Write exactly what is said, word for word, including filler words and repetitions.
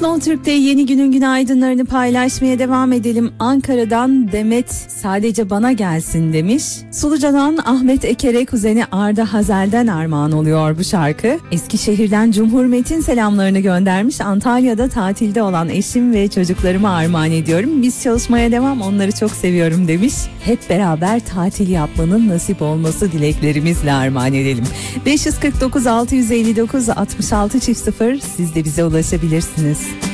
Slow Türk'te yeni günün günaydınlarını paylaşmaya devam edelim. Ankara'dan Demet sadece bana gelsin demiş. Suluca'dan Ahmet Eker'e kuzeni Arda Hazel'den armağan oluyor bu şarkı. Eskişehir'den Cumhur Metin selamlarını göndermiş. Antalya'da tatilde olan eşim ve çocuklarıma armağan ediyorum. Biz çalışmaya devam, onları çok seviyorum demiş. Hep beraber tatil yapmanın nasip olması dileklerimizle armağan edelim. beş yüz kırk dokuz altı yüz elli dokuz altmış altı çift sıfır siz de bize ulaşabilirsiniz.